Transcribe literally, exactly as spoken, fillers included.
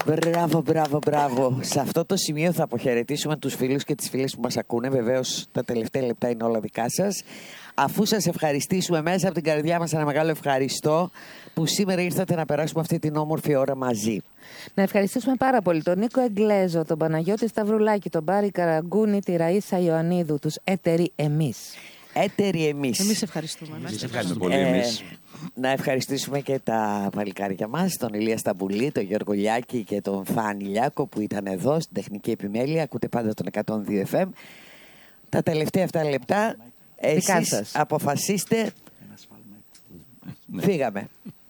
Μπράβο, μπράβο, μπράβο. Σε αυτό το σημείο θα αποχαιρετήσουμε τους φίλους και τις φίλες που μας ακούνε. Βεβαίως τα τελευταία λεπτά είναι όλα δικά σας. Αφού σας ευχαριστήσουμε μέσα από την καρδιά μας, ένα μεγάλο ευχαριστώ που σήμερα ήρθατε να περάσουμε αυτή την όμορφη ώρα μαζί. Να ευχαριστήσουμε πάρα πολύ τον Νίκο Εγγλέζο, τον Παναγιώτη Σταυρουλάκη, τον Μπάρη Καραγκούνη, τη Ραΐσα Ιωαννίδου, τους Έτεροι Εμείς. Έτεροι εμείς. Εμείς ευχαριστούμε. Εμείς ευχαριστούμε πολύ Ε, εμείς. να ευχαριστήσουμε και τα παλικάρια μας, τον Ηλία Σταμπουλή, τον Γιώργο Λιάκη και τον Φάνη Λιάκο που ήταν εδώ στην τεχνική επιμέλεια. Ακούτε πάντα τον εκατόν δύο εφ εμ. Τα τελευταία αυτά λεπτά εσείς αποφασίστε. Φύγαμε.